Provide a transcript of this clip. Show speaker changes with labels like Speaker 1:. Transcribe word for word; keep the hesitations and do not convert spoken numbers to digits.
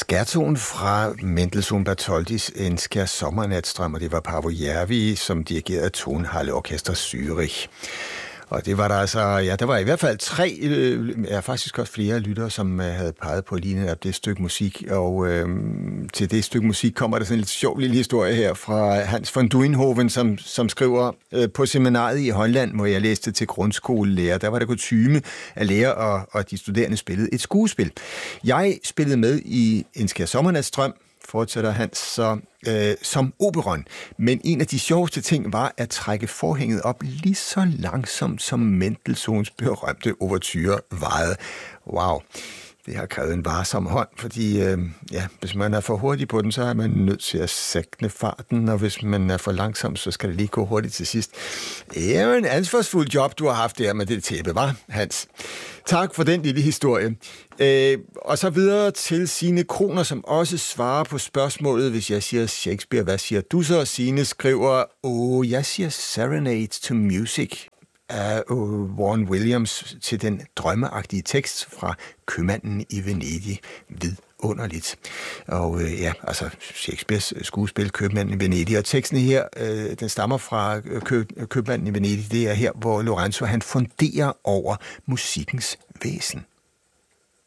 Speaker 1: Scherzoen fra Mendelssohn Bartholdis En skær sommernatstrøm, og det var Paavo Järvi, som dirigerede Tonhalle Orkester Zürich. Og det var der altså, ja, der var i hvert fald tre, øh, ja, faktisk også flere lyttere, som øh, havde peget på lige netop det stykke musik, og øh, til det stykke musik kommer der sådan en lidt sjov lille historie her fra Hans von Duinhoven, som, som skriver, øh, på seminariet i Holland, hvor jeg læste til grundskolelærer, der var der kutyme at lære, og, og de studerende spillede et skuespil. Jeg spillede med i En skær sommernatstrøm, fortsætter Hans, så, øh, som operon. Men en af de sjoveste ting var at trække forhænget op lige så langsomt, som Mendelssohns berømte ouverture varede. Wow, det har krævet en varsom hånd, fordi øh, ja, hvis man er for hurtig på den, så er man nødt til at sækne farten, og hvis man er for langsom, så skal det lige gå hurtigt til sidst. Det er jo en ansvarsfuld job, du har haft der med det tæppe, hva', Hans? Tak for den lille historie. Øh, og så videre til Signe Kroner, som også svarer på spørgsmålet, hvis jeg siger Shakespeare, hvad siger du så? Signe skriver, åh, jeg siger Serenade to Music af Vaughan Williams til den drømmeagtige tekst fra Købmanden i Venedig. Vidunderligt. Og øh, ja, altså Shakespeares skuespil Købmanden i Venedig, og teksten her, øh, den stammer fra Kø, Købmanden i Venedig. Det er her, hvor Lorenzo han funderer over musikkens væsen.